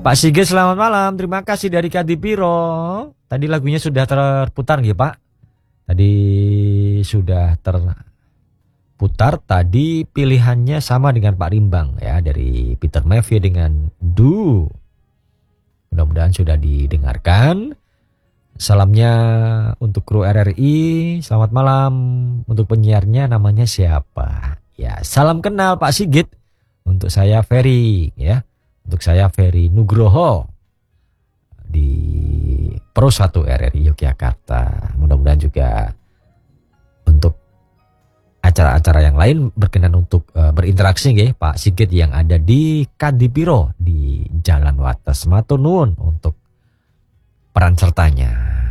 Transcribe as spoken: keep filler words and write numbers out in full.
Pak Sigit selamat malam, terima kasih dari Kadipiro. Tadi lagunya sudah terputar nggih Pak? Tadi sudah terputar, tadi pilihannya sama dengan Pak Rimbang ya, dari Peter Mevie dengan Du. Mudah-mudahan sudah didengarkan. Salamnya untuk kru R R I, selamat malam. Untuk penyiarnya namanya siapa? Ya, salam kenal Pak Sigit. Untuk saya Ferry ya. Untuk saya Ferry Nugroho di Pro satu R R I Yogyakarta. Mudah-mudahan juga untuk acara-acara yang lain berkenan untuk uh, berinteraksi nggih Pak Sigit yang ada di Kadipiro di Jalan Wates. Matur nuwun untuk peran sertanya.